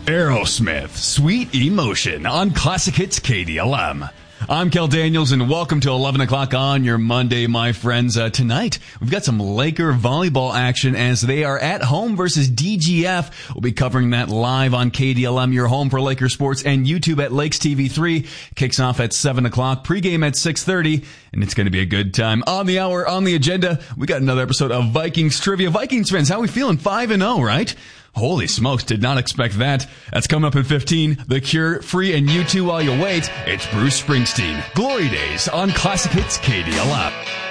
Aerosmith, Sweet Emotion on Classic Hits KDLM. I'm Kel Daniels, and welcome to 11 o'clock on your Monday, my friends. Tonight, we've got some Laker volleyball action as they are at home versus DGF. We'll be covering that live on KDLM, your home for Laker sports, and YouTube at Lakes TV 3. Kicks off at 7 o'clock, pregame at 6:30, and it's going to be a good time. On the hour, on the agenda, we got another episode of Vikings Trivia. Vikings fans, how we feeling? 5-0, right? Holy smokes, did not expect that. That's coming up in 15. The Cure, free and U2 while you wait. It's Bruce Springsteen. Glory Days on Classic Hits KDLM.